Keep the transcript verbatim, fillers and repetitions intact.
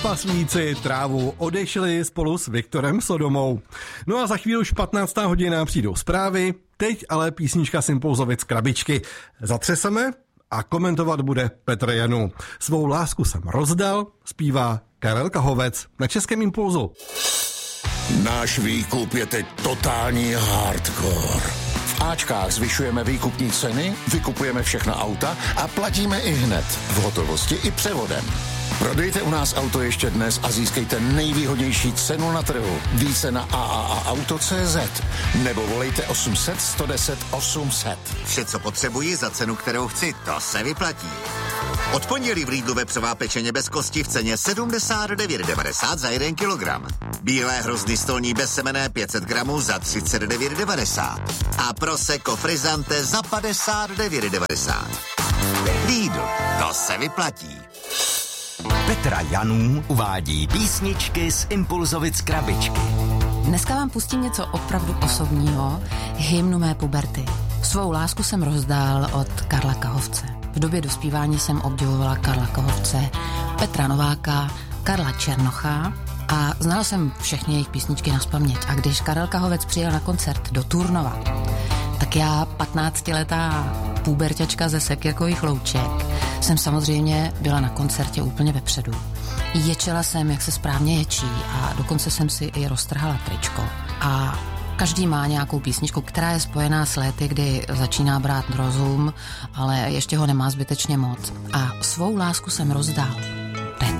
Pasvíci trávu odešli spolu s Viktorem Sodomou. No a za chvíli už patnáctá hodina přijdou zprávy, teď ale písnička z Impulzovic Krabičky. Zatřeseme a komentovat bude Petr Janu. Svou lásku jsem rozdal, zpívá Karel Kahovec na Českém Impulzu. Náš výkup je teď totální hardcore. V Ačkách zvyšujeme výkupní ceny, vykupujeme všechna auta a platíme i hned, v hotovosti i převodem. Prodejte u nás auto ještě dnes a získejte nejvýhodnější cenu na trhu. Více na a a a auto tečka cé zet nebo volejte osm set, sto deset, osm set. Vše, co potřebuji za cenu, kterou chci, to se vyplatí. Od pondělí v Lidlu vepřová pečeně bez kosti v ceně sedmdesát devět devadesát za jeden kilogram. Bílé hrozny stolní bezsemenné pět set gramů za třicet devět devadesát. A Prosecco Frizzante za padesát devět devadesát. Lidl, to se vyplatí. Petra Janů uvádí písničky z Impulzovic Krabičky. Dneska vám pustím něco opravdu osobního, hymnu mé puberty. Svou lásku jsem rozdál od Karla Kahovce. V době dospívání jsem obdivovala Karla Kahovce, Petra Nováka, Karla Černocha a znala jsem všechny jejich písničky nazpaměť. A když Karel Kahovec přijel na koncert do Turnova, tak já, patnáctiletá puberťačka ze Sekyrkových Louček, jsem samozřejmě byla na koncertě úplně vepředu. Ječela jsem, jak se správně ječí a dokonce jsem si i roztrhala tričko. A každý má nějakou písničku, která je spojená s léty, kdy začíná brát rozum, ale ještě ho nemá zbytečně moc. A svou lásku jsem rozdál.